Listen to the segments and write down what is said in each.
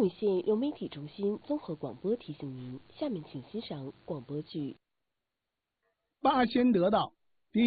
影县由媒体中心综合广播提醒您，下面请欣赏广播剧《 八仙得道》第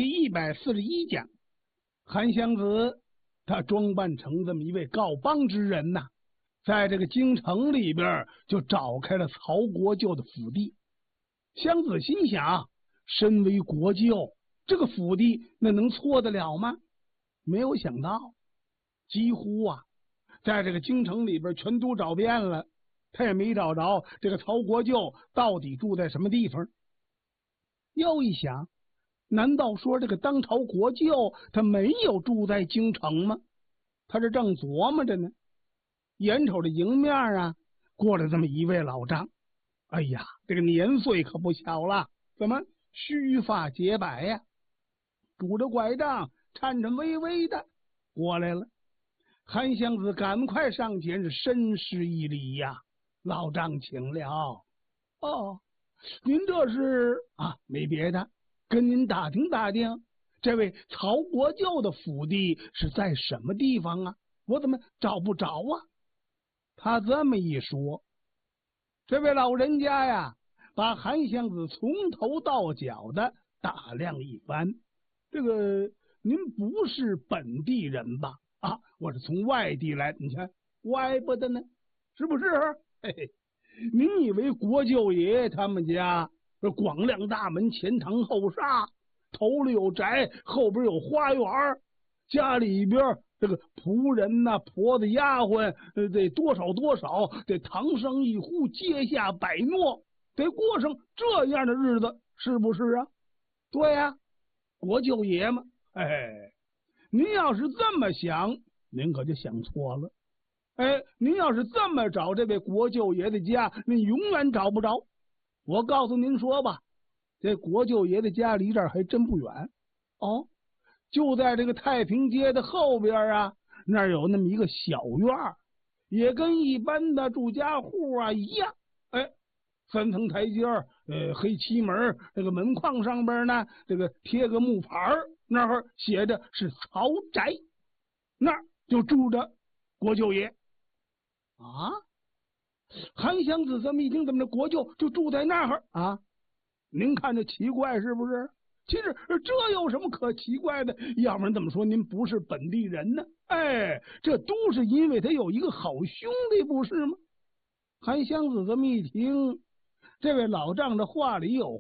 141讲。韩湘子他装扮成这么一位告邦之人呐，在这个京城里边就找开了曹国舅的府邸。湘子心想，身为国舅，这个府邸那能错得了吗？没有想到，几乎在这个京城里边全都找遍了，他也没找着这个曹国舅到底住在什么地方。又一想，难道说这个当朝国舅他没有住在京城吗？他这正琢磨着呢，眼瞅着迎面过来这么一位老丈。哎呀，这个年岁可不小了，怎么须发洁白呀，拄着拐杖，颤颤巍巍的过来了。韩湘子赶快上前是深施一礼呀，老丈请了。哦，您这是没别的，跟您打听打听，这位曹国舅的府邸是在什么地方啊？我怎么找不着啊？他这么一说，这位老人家呀，把韩湘子从头到脚的打量一番。这个您不是本地人吧？我是从外地来，你看怪不得呢，是不是？嘿嘿，您以为国舅爷他们家广亮大门，前堂后厦，头里有宅，后边有花园，家里边这个仆人婆子丫鬟得多少得堂上一户，阶下百诺，得过上这样的日子，是不是啊？对呀，国舅爷嘛。您要是这么想，您可就想错了。您要是这么找这位国舅爷的家，您永远找不着。我告诉您说吧，这国舅爷的家离这儿还真不远哦，就在这个太平街的后边那儿有那么一个小院，也跟一般的住家户一样。3层台阶，黑漆门，这个门框上边呢，这个贴个木牌，那儿写着是曹宅，那儿就住着国舅爷。韩湘子这么一听，怎么着国舅就住在那儿您看这奇怪是不是？其实这有什么可奇怪的？要不然怎么说您不是本地人呢？这都是因为他有一个好兄弟，不是吗？韩湘子这么一听，这位老丈的话里有